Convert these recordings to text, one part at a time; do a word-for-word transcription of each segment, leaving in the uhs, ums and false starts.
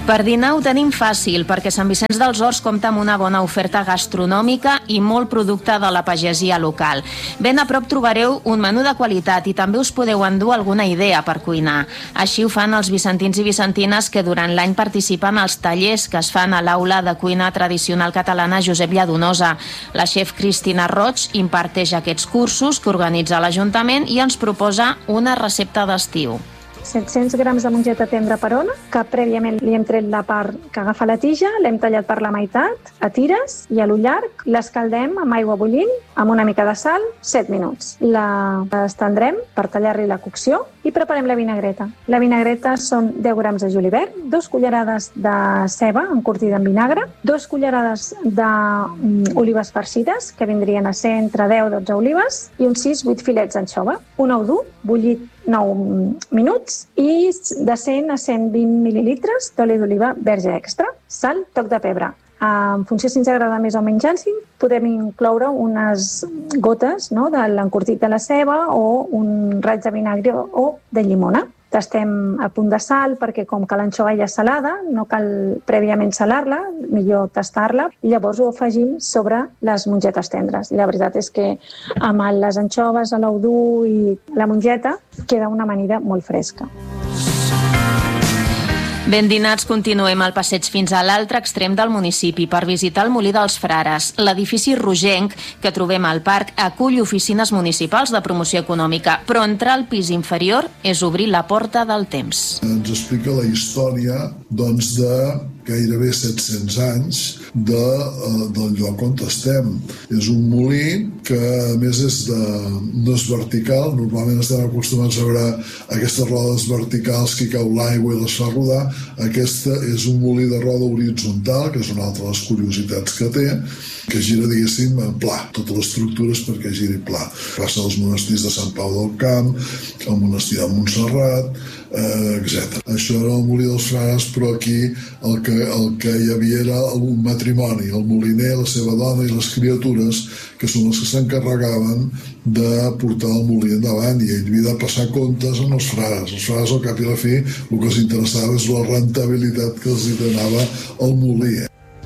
Per dinar ho tenim fàcil, perquè Sant Vicenç dels Horts compta amb una bona oferta gastronòmica i molt producte de la pagesia local. Ben a prop trobareu un menú de qualitat i també us podeu endur alguna idea per cuinar. Així ho fan els vicentins i vicentines que durant l'any participen als tallers que es fan a l'aula de cuina tradicional catalana Josep Lladonosa. La xef Cristina Roig imparteix aquests cursos que organitza l'Ajuntament i ens proposa una recepta d'estiu. set-cents grams de mongeta tendra per ona, que prèviament li hem tret la part que agafa la tija, l'hem tallat per la meitat, a tires i a l'ull llarg, l'escaldem amb aigua bullint, amb una mica de sal, set minuts. La estendrem per tallar-li la cocció i preparem la vinagreta. La vinagreta són deu grams de julivert, dos cullerades de ceba encurtida en vinagre, dos cullerades d'olives farcides, que vindrien a ser entre deu i dotze olives, i uns sis vuit filets d'anxova, un ou dur, bullit nou minuts i de cent a cent vint mil·lilitres d'oli d'oliva verge extra, sal, toc de pebre. En funció si ens agrada més o menys àcid, podem incloure unes gotes, no?, de l'encurtit de la ceba o un raig de vinagre o de llimona. Tastem a punt de sal perquè com que l'anxova ja és salada, no cal prèviament salar-la, millor tastar-la, i llavors ho afegim sobre les mongetes tendres. I la veritat és que amb les anxoves, l'ou dur i la mongeta queda una amanida molt fresca. Ben dinats, continuem el passeig fins a l'altre extrem del municipi per visitar el Molí dels Frares. L'edifici rogenc que trobem al parc acull oficines municipals de promoció econòmica, però entrar al pis inferior és obrir la porta del temps. Ens explica la història, doncs, de gairebé set-cents anys de, uh, del lloc on estem. És un molí que, a més, és de, no és vertical. Normalment estem acostumats a veure aquestes rodes verticals que cau l'aigua i les fa rodar. Aquesta és un molí de roda horitzontal, que és una altra de les curiositats que té, que gira, diguéssim, en pla. Totes les estructures perquè giri pla. Passa als monestirs de Sant Pau del Camp, al monestir de Montserrat, eh, etcètera. Això era el Molí dels Frares, però aquí el que, el que hi havia era un matrimoni, el moliner, la seva dona i les criatures, que són els que s'encarregaven de portar el molí endavant, i ell havia de passar comptes amb els frares. Els frares, al cap i a la fi, el que els interessava és la rentabilitat que els hi donava el molí.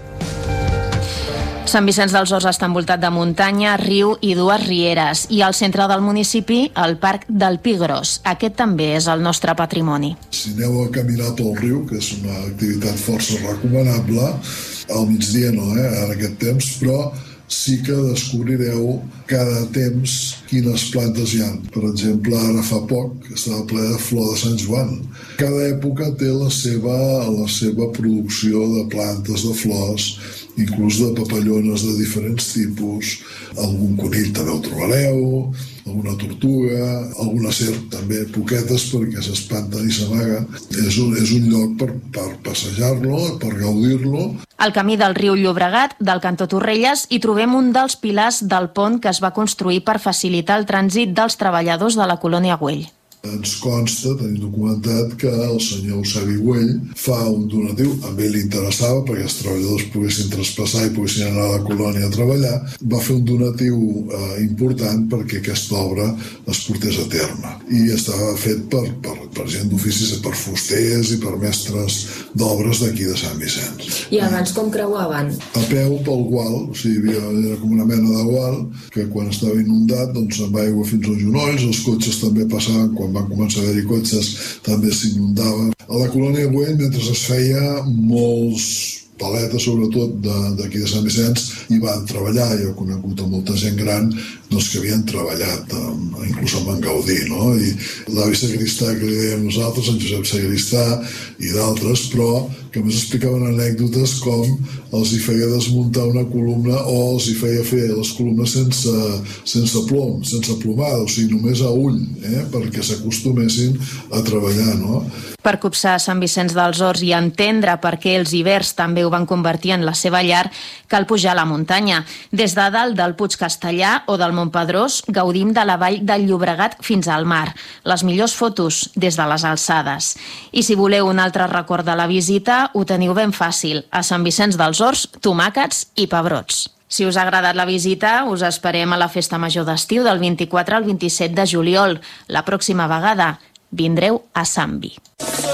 Sant Vicenç dels Horts està envoltat de muntanya, riu i dues rieres, i al centre del municipi, el Parc del Pi Gros. Aquest també és el nostre patrimoni. Si aneu a caminar pel riu, que és una activitat força recomanable, al migdia no, eh, en aquest temps, però sí que descobrireu cada temps quines plantes hi ha. Per exemple, ara fa poc estava ple de flor de Sant Joan. Cada època té la seva, la seva producció de plantes, de flors, inclús de papallones de diferents tipus. Algun conill també ho trobareu, alguna tortuga, alguna serp també, poquetes, perquè s'espanten i s'amaguen. És un, és un lloc per, per passejar-lo, per gaudir-lo. Al camí del riu Llobregat, del cantó Torrelles, hi trobem un dels pilars del pont que es va construir per facilitar el trànsit dels treballadors de la colònia Güell. Ens consta, tenim documentat, que el senyor Eusebi Güell fa un donatiu, a ell li interessava perquè els treballadors poguessin traspassar i poguessin anar a la colònia a treballar, va fer un donatiu eh, important perquè aquesta obra es portés a terme. I estava fet per, per, per gent d'oficis, per fusters i per mestres d'obres d'aquí de Sant Vicenç. I abans com creuaven? A peu pel gual, o sigui, hi havia com una mena de gual, que quan estava inundat doncs amb aigua fins als genolls, els cotxes també passaven, quan van començar a haver-hi cotxes, també s'inundaven. A la colònia Güell, mentre es feia, molts paletes, sobretot d'aquí de, de Sant Vicenç, hi van treballar. Jo he conegut a molta gent gran doncs, que havien treballat, inclús amb en Gaudí, no? I l'avi Sagristà, que li dèiem nosaltres, en Josep Sagristà i d'altres, però que més explicaven anècdotes com els hi feia desmuntar una columna o els hi feia fer les columnes sense, sense plom, sense plomada, o sigui, només a ull, eh? Perquè s'acostumessin a treballar, no? Per copsar Sant Vicenç dels Horts i entendre per què els hiverns també ho van convertir en la seva llar, cal pujar a la muntanya. Des de dalt del Puig Castellà o del Montpedrós gaudim de la vall del Llobregat fins al mar. Les millors fotos des de les alçades. I si voleu un altre record de la visita, ho teniu ben fàcil. A Sant Vicenç dels Horts, tomàquets i pebrots. Si us ha agradat la visita, us esperem a la Festa Major d'estiu del vint-i-quatre al vint-i-set de juliol. La pròxima vegada vindreu a Sant Vi.